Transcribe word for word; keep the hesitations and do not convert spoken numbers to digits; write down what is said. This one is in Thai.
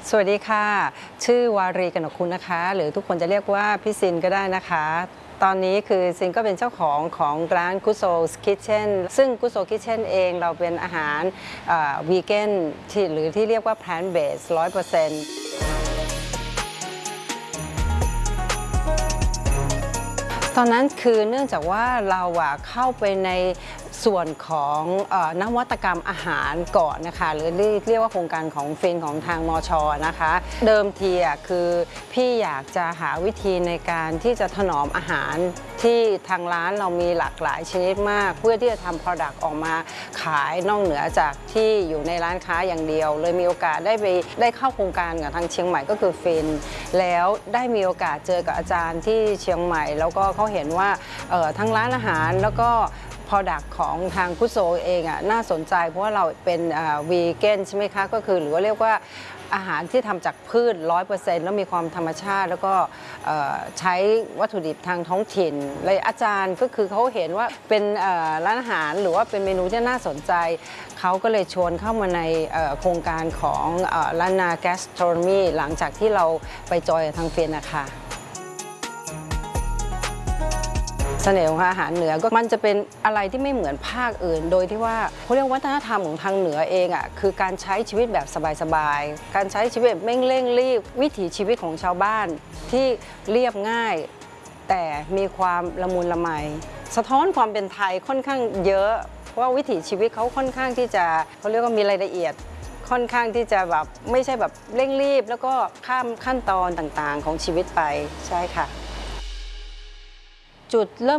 สวัสดีค่ะชื่อวารีกนกคุณนะคะหรือทุกคนจะเรียกว่าพี่ซินก็ได้นะคะตอนนี้คือซินก็เป็นเจ้าของของร้านกุโซคิทเช่นซึ่งกุโซคิทเช่นเองเราเป็นอาหารวีแกนที่หรือที่เรียกว่า plant based ร้อยเปอร์เซ็นต์ตอนนั้นคือเนื่องจากว่าเราเข้าไปในส่วนของนวัตกรรมอาหารก่อนนะคะหรือเรียกว่าโครงการของฟินของทางมช.นะคะเดิมทีคือพี่อยากจะหาวิธีในการที่จะถนอมอาหารที่ทางร้านเรามีหลากหลายชนิดมากเพื่อที่จะทำ Product ออกมาขายนอกเหนือจากที่อยู่ในร้านค้าอย่างเดียวเลยมีโอกาสได้ไปได้เข้าโครงการกับทางเชียงใหม่ก็คือฟินแล้วได้มีโอกาสเจอกับอาจารย์ที่เชียงใหม่แล้วก็เขาเห็นว่าทั้งร้านอาหารแล้วก็ Product ของทางกุโซเองอ่ะน่าสนใจเพราะว่าเราเป็นวีแกนใช่ไหมคะก็คือหรือว่าเรียกว่าอาหารที่ทำจากพืช ร้อยเปอร์เซ็นต์ แล้วมีความธรรมชาติแล้วก็ใช้วัตถุดิบทางท้องถิ่นเลยอาจารย์ก็คือเขาเห็นว่าเป็นร้านอาหารหรือว่าเป็นเมนูที่น่าสนใจเขาก็เลยชวนเข้ามาในโครงการของล้านนาแกสโทรมีหลังจากที่เราไปจอยทางเฟียนนะคะเสน่ห์ของอาหารเหนือก็มันจะเป็นอะไรที่ไม่เหมือนภาคอื่นโดยที่ว่าเขาเรียกวัฒนธรรมของทางเหนือเองอ่ะคือการใช้ชีวิตแบบสบายๆการใช้ชีวิตแบบไม่เร่งรีบวิถีชีวิตของชาวบ้านที่เรียบง่ายแต่มีความละมุนละไมสะท้อนความเป็นไทยค่อนข้างเยอะเพราะว่าวิถีชีวิตเขาค่อนข้างที่จะเขาเรียกว่ามีรายละเอียดค่อนข้างที่จะแบบไม่ใช่แบบเร่งรีบแล้วก็ข้ามขั้นตอนต่างๆของชีวิตไปใช่ค่ะจุดเริ่ม